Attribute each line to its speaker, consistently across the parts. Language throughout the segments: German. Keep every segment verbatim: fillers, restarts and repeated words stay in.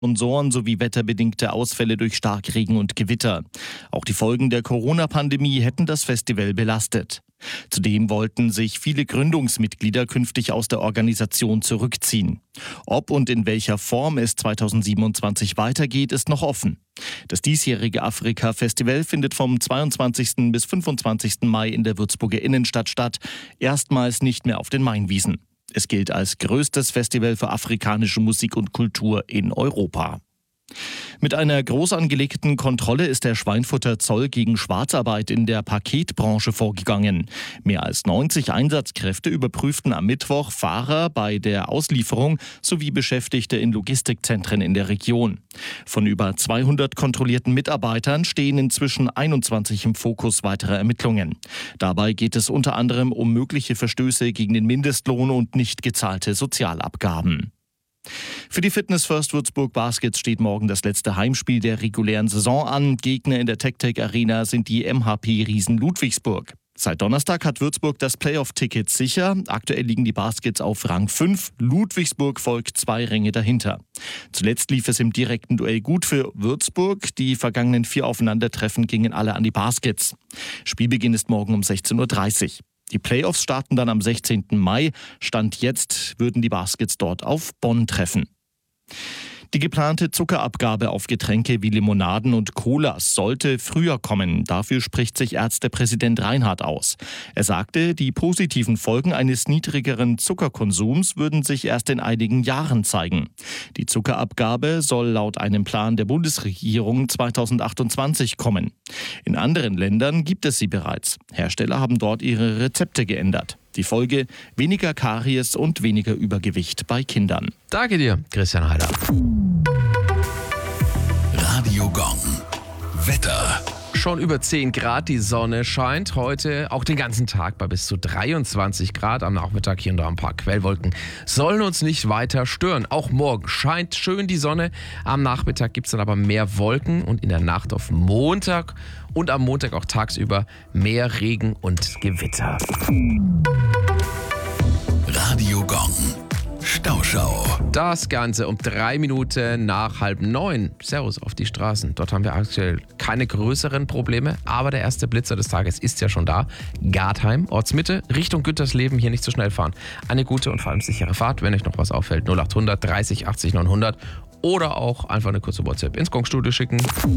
Speaker 1: Sponsoren sowie wetterbedingte Ausfälle durch Starkregen und Gewitter. Auch die Folgen der Corona-Pandemie hätten das Festival belastet. Zudem wollten sich viele Gründungsmitglieder künftig aus der Organisation zurückziehen. Ob und in welcher Form es zweitausendsiebenundzwanzig weitergeht, ist noch offen. Das diesjährige Afrika-Festival findet vom zweiundzwanzigsten bis fünfundzwanzigsten Mai in der Würzburger Innenstadt statt, erstmals nicht mehr auf den Mainwiesen. Es gilt als größtes Festival für afrikanische Musik und Kultur in Europa. Mit einer groß angelegten Kontrolle ist der Schweinfurter Zoll gegen Schwarzarbeit in der Paketbranche vorgegangen. Mehr als neunzig Einsatzkräfte überprüften am Mittwoch Fahrer bei der Auslieferung sowie Beschäftigte in Logistikzentren in der Region. Von über zweihundert kontrollierten Mitarbeitern stehen inzwischen einundzwanzig im Fokus weiterer Ermittlungen. Dabei geht es unter anderem um mögliche Verstöße gegen den Mindestlohn und nicht gezahlte Sozialabgaben. Für die Fitness First Würzburg Baskets steht morgen das letzte Heimspiel der regulären Saison an. Gegner in der TecTec Arena sind die M H P-Riesen Ludwigsburg. Seit Donnerstag hat Würzburg das Playoff-Ticket sicher. Aktuell liegen die Baskets auf Rang fünf. Ludwigsburg folgt zwei Ränge dahinter. Zuletzt lief es im direkten Duell gut für Würzburg. Die vergangenen vier Aufeinandertreffen gingen alle an die Baskets. Spielbeginn ist morgen um sechzehn Uhr dreißig. Die Playoffs starten dann am sechzehnten Mai. Stand jetzt würden die Baskets dort auf Bonn treffen. Die geplante Zuckerabgabe auf Getränke wie Limonaden und Colas sollte früher kommen. Dafür spricht sich Ärztepräsident Reinhardt aus. Er sagte, die positiven Folgen eines niedrigeren Zuckerkonsums würden sich erst in einigen Jahren zeigen. Die Zuckerabgabe soll laut einem Plan der Bundesregierung zweitausendachtundzwanzig kommen. In anderen Ländern gibt es sie bereits. Hersteller haben dort ihre Rezepte geändert. Die Folge: weniger Karies und weniger Übergewicht bei Kindern.
Speaker 2: Danke dir, Christian Heider.
Speaker 3: Radio Gong. Wetter.
Speaker 2: Schon über zehn Grad, die Sonne scheint heute auch den ganzen Tag bei bis zu dreiundzwanzig Grad. Am Nachmittag hier und da ein paar Quellwolken sollen uns nicht weiter stören. Auch morgen scheint schön die Sonne. Am Nachmittag gibt es dann aber mehr Wolken und in der Nacht auf Montag und am Montag auch tagsüber mehr Regen und Gewitter.
Speaker 3: Radio Gong. Stauschau.
Speaker 2: Das Ganze um drei Minuten nach halb neun. Servus auf die Straßen. Dort haben wir aktuell keine größeren Probleme, aber der erste Blitzer des Tages ist ja schon da. Gartheim, Ortsmitte, Richtung Gütersleben, hier nicht zu schnell fahren. Eine gute und vor allem sichere Fahrt, wenn euch noch was auffällt. null achthundert dreißig achtzig neunhundert oder auch einfach eine kurze WhatsApp ins Gong-Studio schicken.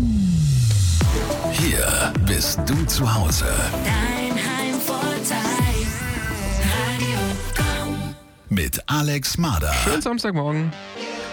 Speaker 3: Hier bist du zu Hause.
Speaker 4: Dein Heimvorteil. Radio Gong.
Speaker 3: Mit Alex Mader.
Speaker 2: Schönen Samstagmorgen.